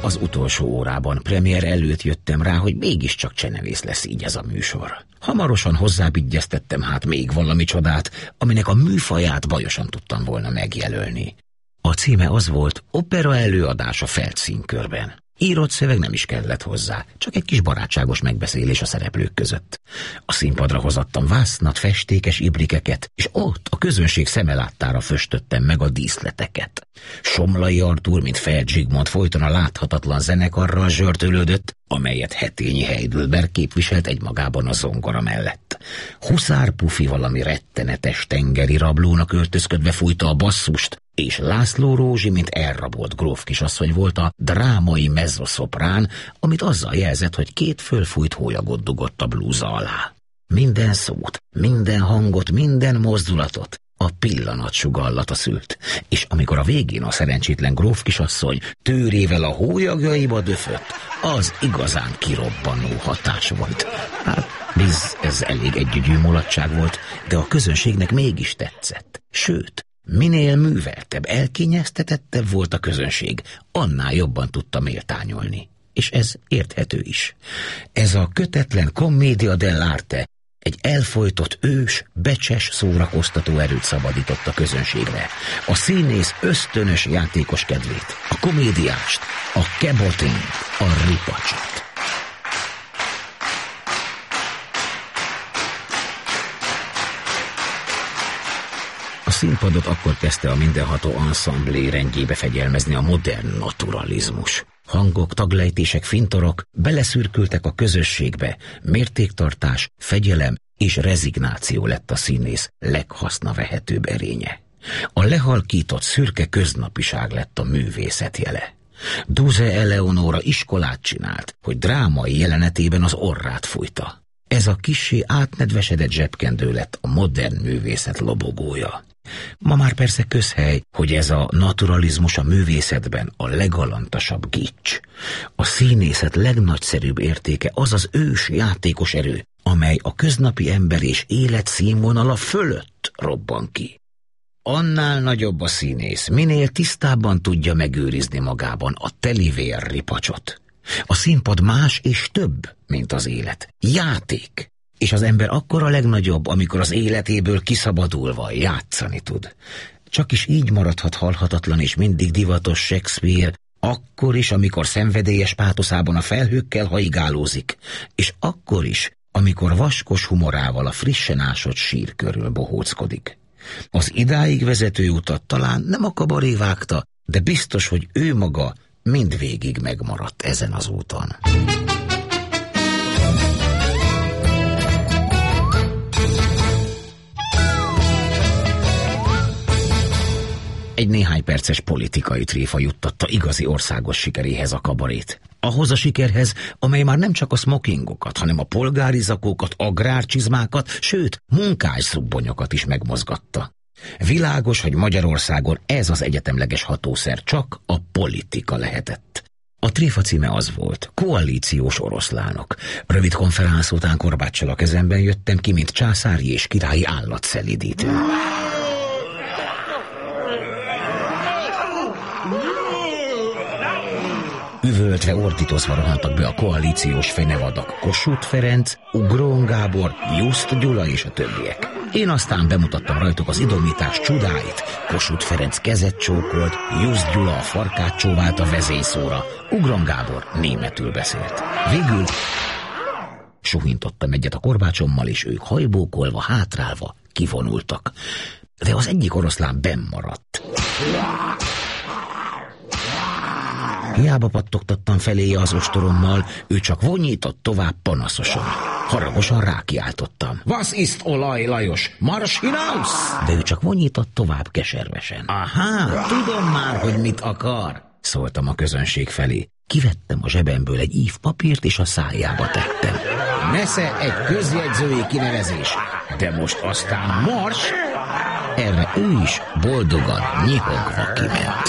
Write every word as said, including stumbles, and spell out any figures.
Az utolsó órában, premier előtt jöttem rá, hogy mégiscsak csenevész lesz így ez a műsor. Hamarosan hozzábigyeztettem hát még valami csodát, aminek a műfaját bajosan tudtam volna megjelölni. A címe az volt: Opera előadás a Feldszínkörben. Írott szöveg nem is kellett hozzá, csak egy kis barátságos megbeszélés a szereplők között. A színpadra hozattam vásznat, festékes ibrikeket, és ott a közönség szemeláttára föstöttem meg a díszleteket. Somlai Artúr, mint Feld Zsigmond folyton a láthatatlan zenekarral zsörtölődött, amelyet Hetényi Heidelberg képviselt egymagában a zongora mellett. Huszár Pufi valami rettenetes tengeri rablónak öltözködve fújta a basszust, és László Rózsi, mint elrabolt gróf kisasszony volt a drámai mezzoszoprán, amit azzal jelzett, hogy két fölfújt hólyagot dugott a blúza alá. Minden szót, minden hangot, minden mozdulatot a pillanat sugallata szült, és amikor a végén a szerencsétlen gróf kisasszony tőrével a hólyagjaiba döfött, az igazán kirobbanó hatás volt. Hát, biz, ez elég együgyű mulatság volt, de a közönségnek mégis tetszett. Sőt, minél műveltebb, elkényeztetettebb volt a közönség, annál jobban tudta méltányolni. És ez érthető is. Ez a kötetlen commedia dell'arte egy elfojtott ős, becses szórakoztató erőt szabadított a közönségre. A színész ösztönös játékos kedvét, a komédiást, a kebotint, a ripacsot. A színpadot akkor kezdte a mindenható ensemblé rendjébe fegyelmezni a modern naturalizmus. Hangok, taglejtések, fintorok beleszürkültek a közösségbe, mértéktartás, fegyelem és rezignáció lett a színész leghasznavehetőbb erénye. A lehalkított szürke köznapiság lett a művészet jele. Duze Eleonora iskolát csinált, hogy drámai jelenetében az orrát fújta. Ez a kissé átnedvesedett zsebkendő lett a modern művészet lobogója. Ma már persze közhely, hogy ez a naturalizmus a művészetben a legalantasabb gics. A színészet legnagyszerűbb értéke az az ős játékos erő, amely a köznapi ember és élet színvonala fölött robban ki. Annál nagyobb a színész, minél tisztábban tudja megőrizni magában a telivér ripacsot. A színpad más és több, mint az élet. Játék. És az ember akkor a legnagyobb, amikor az életéből kiszabadulva játszani tud. Csak is így maradhat halhatatlan és mindig divatos Shakespeare, akkor is, amikor szenvedélyes pátoszában a felhőkkel haigálózik, és akkor is, amikor vaskos humorával a frissen ásott sír körül bohóckodik. Az idáig vezető utat talán nem a kabaré vágta, de biztos, hogy ő maga mindvégig megmaradt ezen az úton. Egy néhány perces politikai tréfa juttatta igazi országos sikeréhez a kabarét. Ahhoz a sikerhez, amely már nem csak a smokingokat, hanem a polgári zakókat, agrárcsizmákat, sőt, munkásszubonyokat is megmozgatta. Világos, hogy Magyarországon ez az egyetemleges hatószer csak a politika lehetett. A tréfa címe az volt: Koalíciós oroszlánok. Rövid konferánsz után korbáccsal a kezemben jöttem ki, mint császári és királyi állatszelidítő. Üvöltve, ordítozva rohantak be a koalíciós fenevadak: Kossuth Ferenc, Ugron Gábor, Just Gyula és a többiek. Én aztán bemutattam rajtuk az idomítás csodáit. Kossuth Ferenc kezet csókolt, Just Gyula a farkát csóvált a vezényszóra, Ugron Gábor németül beszélt. Végül suhintottam egyet a korbácsommal, és ők hajbókolva, hátrálva kivonultak. De az egyik oroszlán benn maradt. Hiába pattogtattam feléje az ostorommal, ő csak vonyított tovább panaszosan. Haragosan rákiáltottam: Was ist Olaj Lajos? Marsch hinaus! De ő csak vonyított tovább keservesen. Aha, tudom már, hogy mit akar, szóltam a közönség felé. Kivettem a zsebemből egy ív papírt, és a szájába tettem. Nesze egy közjegyzői kinevezés, de most aztán mars! Erre ő is boldogan nyihogva kiment.